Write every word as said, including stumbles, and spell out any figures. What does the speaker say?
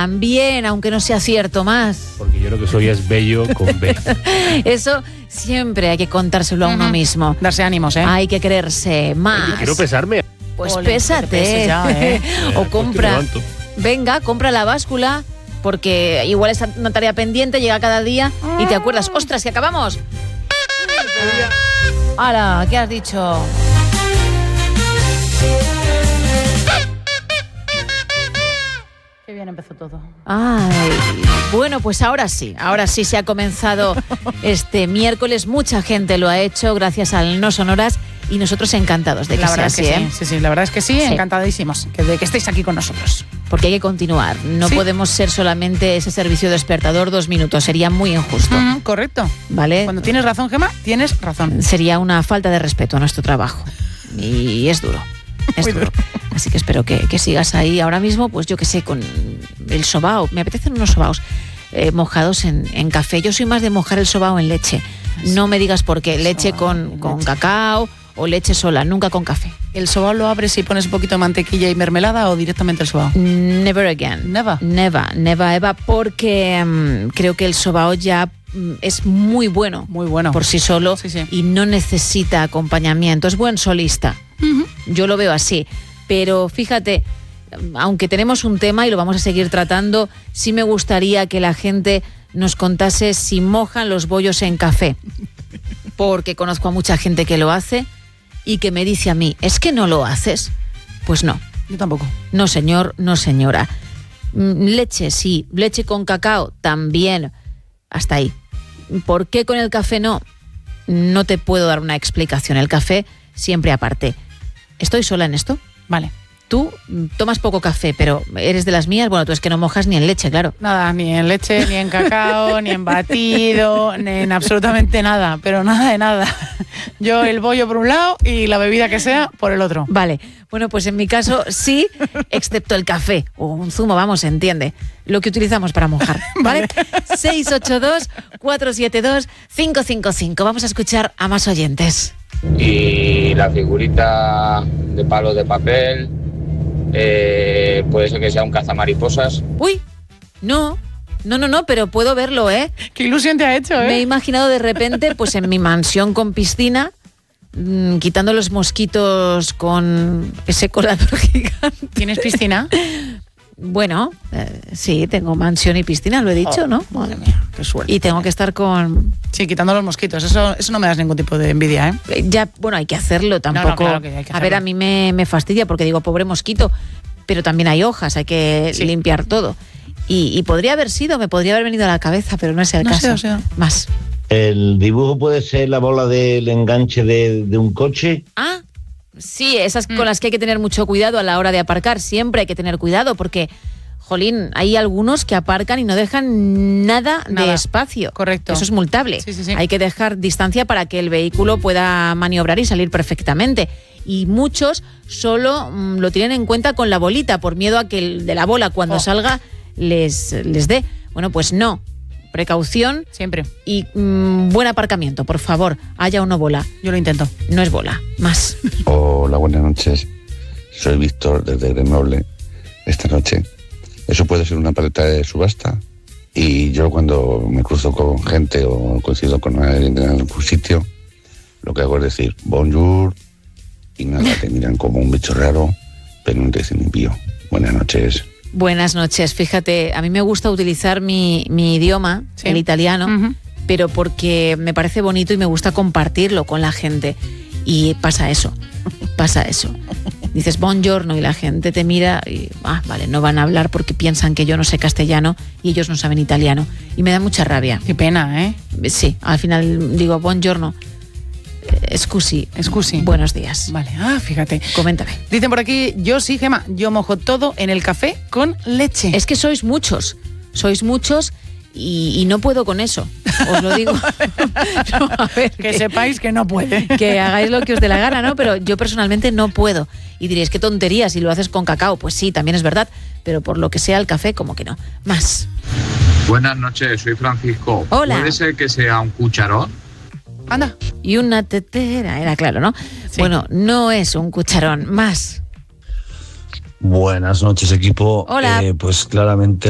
También, aunque no sea cierto, más. Porque yo creo que soy es bello con B. Eso siempre hay que contárselo a uno Ujú. mismo. Darse ánimos, ¿eh? Hay que creerse más. Yo quiero pesarme. Pues Ole, que te pésate. peses ya, ¿eh? O Pues te compra. levanto. Venga, compra la báscula, porque igual es una tarea pendiente, llega cada día y te acuerdas, ostras, que acabamos. ¡Hala! ¿Qué has dicho? Qué bien empezó todo. Ay, bueno, pues ahora sí, ahora sí se ha comenzado este miércoles. Mucha gente lo ha hecho gracias al No Sonoras y nosotros encantados de que La sea verdad es así, que ¿eh? sí, sí, sí, la verdad es que sí, Sí. encantadísimos que de que estéis aquí con nosotros. Porque hay que continuar. No Sí. podemos ser solamente ese servicio despertador dos minutos. Sería muy injusto, Mm, correcto. ¿vale? Cuando tienes razón, Gemma, tienes razón. Sería una falta de respeto a nuestro trabajo. Y es duro. Es Muy duro. duro. Así que espero que, que sigas ahí ahora mismo, pues yo que sé, con el sobao. Me apetecen unos sobaos eh, mojados en, en café. Yo soy más de mojar el sobao en leche. No me digas por qué. Leche Sobao con, en con leche. cacao o leche sola, nunca con café. ¿El sobao lo abres y pones un poquito de mantequilla y mermelada o directamente el sobao? Never again. Never. Never, never, ever, porque mm, creo que el sobao ya mm, es muy bueno. Muy bueno. Por sí solo Sí, sí. y no necesita acompañamiento. Es buen solista. Ujú. Yo lo veo así. Pero fíjate, aunque tenemos un tema y lo vamos a seguir tratando, sí me gustaría que la gente nos contase si mojan los bollos en café. Porque conozco a mucha gente que lo hace y que me dice a mí, ¿es que no lo haces? Pues no. Yo tampoco. No, señor, no, señora. Mm, Leche, sí. Leche con cacao, también. Hasta ahí. ¿Por qué con el café no? No te puedo dar una explicación. El café siempre aparte. ¿Estoy sola en esto? Vale. Tú mm, tomas poco café, pero eres de las mías. Bueno, tú es que no mojas ni en leche, claro. Nada, ni en leche, ni en cacao, ni en batido, ni en absolutamente nada, pero nada de nada. Yo el bollo por un lado y la bebida que sea por el otro. Vale. Bueno, pues en mi caso sí, excepto el café o un zumo, vamos, se entiende. Lo que utilizamos para mojar, ¿vale? seis ocho dos, cuatro siete dos, cinco cinco cinco. Vamos a escuchar a más oyentes. Y la figurita de palo de papel, eh, puede ser que sea un cazamariposas. Uy, no, no, no, no, pero puedo verlo, ¿eh? Qué ilusión te ha hecho, Me he ¿eh? imaginado de repente, pues en mi mansión con piscina, mmm, quitando los mosquitos con ese colador gigante. ¿Tienes piscina? Bueno, eh, sí, tengo mansión y piscina, lo he dicho, ¿no? Madre mía, qué suerte. Y tengo que estar con... Sí, quitando los mosquitos. Eso, eso no me das ningún tipo de envidia, ¿eh? eh, Ya, bueno, hay que hacerlo tampoco. no, claro que hay que a ver, hacerlo. a mí me, me fastidia porque digo, pobre mosquito, pero también hay hojas, hay que Sí. limpiar todo. Y, y podría haber sido, me podría haber venido a la cabeza, pero no es el No caso. sé, o sea. Más. El dibujo puede ser la bola del enganche de, de un coche. Ah, sí, esas Mm. con las que hay que tener mucho cuidado a la hora de aparcar. Siempre hay que tener cuidado porque, jolín, hay algunos que aparcan y no dejan nada, de Nada. espacio. Correcto. Eso es multable. Sí, sí, sí. Hay que dejar distancia para que el vehículo pueda maniobrar y salir perfectamente. Y muchos solo mm, lo tienen en cuenta con la bolita por miedo a que el de la bola cuando Oh. salga les, les dé. Bueno, pues no. Precaución Siempre. y mm, buen aparcamiento, por favor. Haya o no bola. Yo lo intento. No es bola. Más. Hola, buenas noches. Soy Víctor desde Grenoble. Esta noche, eso puede ser una paleta de subasta. Y yo cuando me cruzo con gente o coincido con alguien en algún sitio, lo que hago es decir bonjour y nada, te miran como un bicho raro, pero no te dicen ni pío. Buenas noches. Buenas noches. Fíjate, a mí me gusta utilizar mi, mi idioma, Sí. el italiano, Ujú. pero porque me parece bonito y me gusta compartirlo con la gente. Y pasa eso, pasa eso. Dices buongiorno y la gente te mira y, ah, vale, no van a hablar porque piensan que yo no sé castellano y ellos no saben italiano. Y me da mucha rabia. Qué pena, ¿eh? Sí, al final digo buongiorno, eh, scusi, Scusi. buenos días. Vale, ah, fíjate. Coméntame. Dicen por aquí, yo sí, Gemma, yo mojo todo en el café con leche. Es que sois muchos, sois muchos y, y no puedo con eso, os lo digo. No, a ver, que sepáis que no puede. que hagáis lo que os dé la gana, ¿no? Pero yo personalmente no puedo. Y diréis, qué tontería, si lo haces con cacao. Pues sí, también es verdad, pero por lo que sea el café, como que no. Más. Buenas noches, soy Francisco. Hola. ¿Puede ser que sea un cucharón? Anda. Y una tetera, era claro, ¿no? Sí. Bueno, no es un cucharón. Más. Buenas noches, equipo. Hola. Eh, pues claramente